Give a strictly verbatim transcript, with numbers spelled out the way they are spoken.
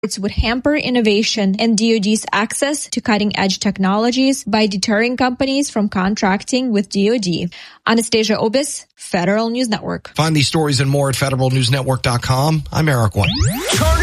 would hamper innovation and D O D's access to cutting-edge technologies by deterring companies from contracting with D O D. Anastasia Obis, Federal News Network. Find these stories and more at federal news network dot com. I'm Eric White. Turn